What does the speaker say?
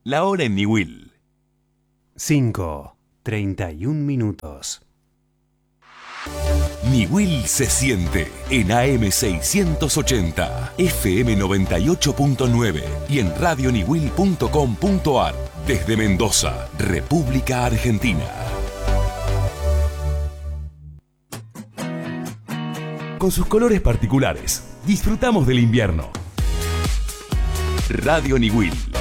La hora en Niwil. 5:31. Niwil se siente en AM 680, FM 98.9 y en radioniwil.com.ar desde Mendoza, República Argentina. Con sus colores particulares, disfrutamos del invierno. Radio Niwil.